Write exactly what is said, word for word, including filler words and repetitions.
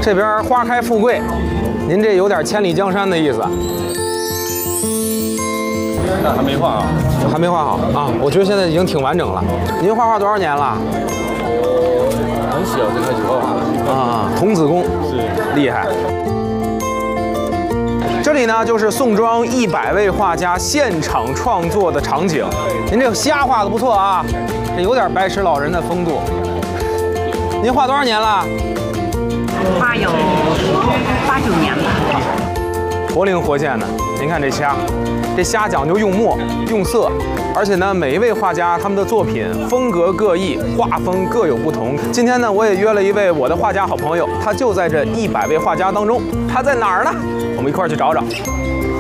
这边花开富贵，您这有点千里江山的意思。 那还没画啊？ 还没画好啊？我觉得现在已经挺完整了。您画画多少年了？ 很小就开始画画啊，童子功是厉害。这里呢，就是宋庄一百位画家现场创作的场景。您这个虾画的不错啊，这有点白石老人的风度。您画多少年了？ 画有八九年吧。 活灵活现的。您看这虾，这虾讲究用墨、用色，而且呢，每一位画家他们的作品风格各异，画风各有不同。今天呢，我也约了一位我的画家好朋友，他就在这一百位画家当中。他在哪儿呢？我们一块儿去找找。